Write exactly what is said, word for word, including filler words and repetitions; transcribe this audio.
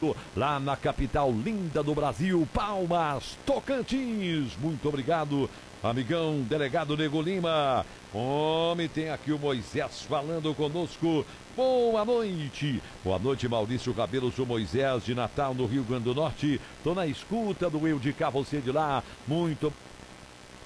lá na capital linda do Brasil, Palmas, Tocantins. Muito obrigado, amigão delegado Nego Lima. Homem, tem aqui o Moisés falando conosco. Boa noite. Boa noite, Maurício Cabelo. Sou Moisés de Natal, no Rio Grande do Norte. Tô na escuta do Eu de Cá, você de lá. Muito